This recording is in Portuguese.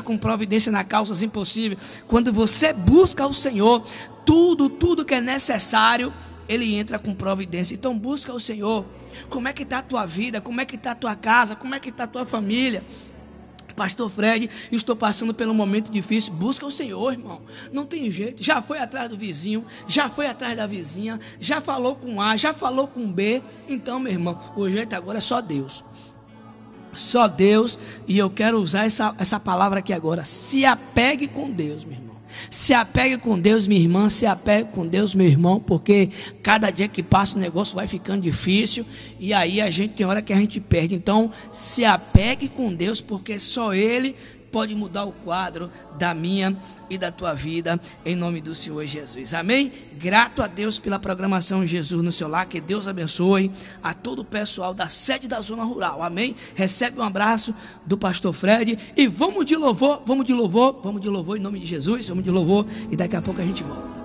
com providência na causas impossíveis. Quando você busca o Senhor, tudo que é necessário, Ele entra com providência. Então busca o Senhor. Como é que está a tua vida? Como é que está a tua casa? Como é que está a tua família? Pastor Fred, estou passando por um momento difícil. Busca o Senhor, irmão. Não tem jeito. Já foi atrás do vizinho, já foi atrás da vizinha, já falou com A, já falou com B. Então, meu irmão, o jeito agora é só Deus. Só Deus. E eu quero usar essa palavra aqui agora. Se apegue com Deus, meu irmão. Se apegue com Deus, minha irmã. Se apegue com Deus, meu irmão. Porque cada dia que passa o negócio vai ficando difícil. E aí a gente tem hora que a gente perde. Então se apegue com Deus, porque só Ele pode mudar o quadro da minha e da tua vida, em nome do Senhor Jesus. Amém? Grato a Deus pela programação Jesus no seu lar. Que Deus abençoe a todo o pessoal da sede da Zona Rural. Amém? Recebe um abraço do pastor Fred. E vamos de louvor em nome de Jesus. Vamos de louvor e daqui a pouco a gente volta.